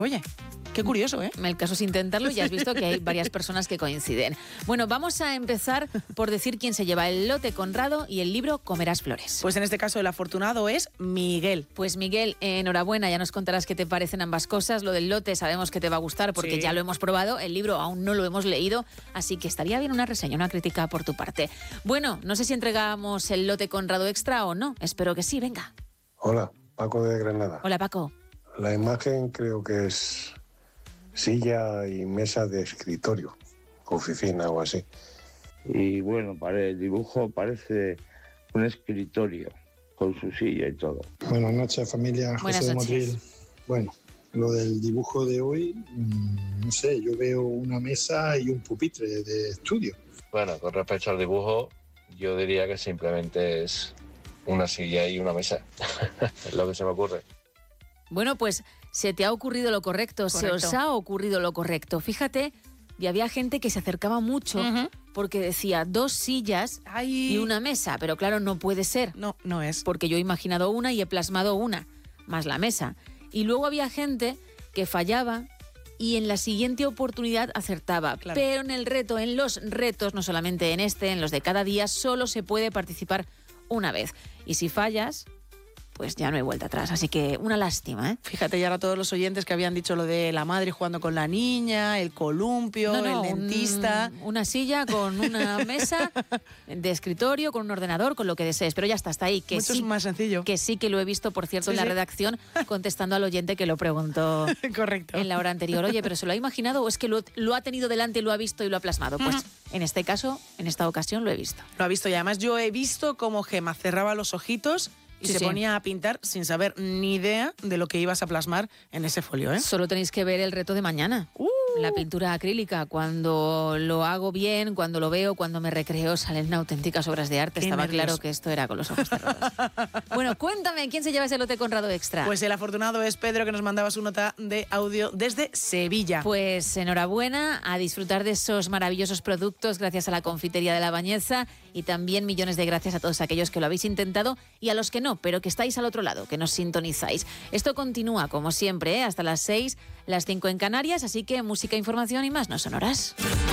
Oye, qué curioso, ¿eh? El caso es intentarlo y ya has visto que hay varias personas que coinciden. Bueno, vamos a empezar por decir quién se lleva el lote Conrado y el libro Comerás Flores. Pues en este caso el afortunado es Miguel. Pues Miguel, enhorabuena, ya nos contarás qué te parecen ambas cosas. Lo del lote sabemos que te va a gustar porque ya lo hemos probado, el libro aún no lo hemos leído, así que estaría bien una reseña, una crítica por tu parte. Bueno, no sé si entregamos el lote Conrado Extra o no, espero que sí, venga. Hola, Paco de Granada. Hola, Paco. La imagen creo que es silla y mesa de escritorio, oficina o así. Y bueno, el dibujo parece un escritorio con su silla y todo. Buenas noches, familia. Buenas José de noches. Motril. Bueno, lo del dibujo de hoy, no sé, yo veo una mesa y un pupitre de estudio. Bueno, con respecto al dibujo, yo diría que simplemente es una silla y una mesa. Es lo que se me ocurre. Bueno, pues se te ha ocurrido lo correcto, se os ha ocurrido lo correcto. Fíjate, y había gente que se acercaba mucho porque decía 2 sillas y una mesa, pero claro, no puede ser. No, no es. Porque yo he imaginado una y he plasmado una, más la mesa. Y luego había gente que fallaba y en la siguiente oportunidad acertaba. Claro. Pero en los retos, no solamente en en los de cada día, solo se puede participar una vez. Y si fallas, pues ya no hay vuelta atrás. Así que una lástima, ¿eh? Fíjate ya ahora todos los oyentes que habían dicho lo de la madre jugando con la niña, el columpio, el dentista. Una silla con una mesa de escritorio, con un ordenador, con lo que desees. Pero ya está ahí. Que Mucho sí, más sencillo. Que sí que lo he visto, por cierto, Sí, en la sí. redacción, contestando al oyente que lo preguntó Correcto. en la hora anterior. Oye, ¿pero se lo ha imaginado o es que lo ha tenido delante, lo ha visto y lo ha plasmado? Pues en este caso, en esta ocasión, lo he visto. Lo ha visto y además yo he visto cómo Gemma cerraba los ojitos y Sí, se sí. ponía a pintar sin saber ni idea de lo que ibas a plasmar en ese folio, ¿eh? Solo tenéis que ver el reto de mañana. La pintura acrílica, cuando lo hago bien, cuando lo veo, cuando me recreo, salen auténticas obras de arte. Qué Estaba nervios. claro que esto era con los ojos cerrados. Bueno, cuéntame, ¿quién se lleva ese lote Conrado Extra? Pues el afortunado es Pedro, que nos mandaba su nota de audio desde Sevilla. Pues enhorabuena, a disfrutar de esos maravillosos productos gracias a la confitería de La Bañeza y también millones de gracias a todos aquellos que lo habéis intentado y a los que no, pero que estáis al otro lado, que nos sintonizáis. Esto continúa como siempre, hasta las 6, las 5 en Canarias, así que música, información y más no sonoras.